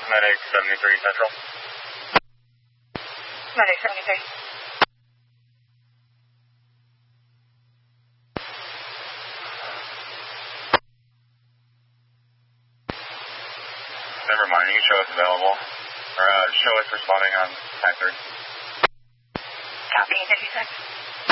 Medic 73 Central. Medic 73. Never mind, you can show us available. Or show us responding on 9-3. Copy, 56.